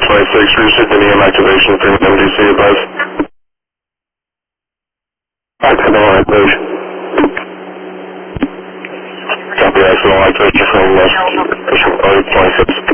26, receive the EM activation from MDC advice. Accidental activation. Copy accidental activation from 26.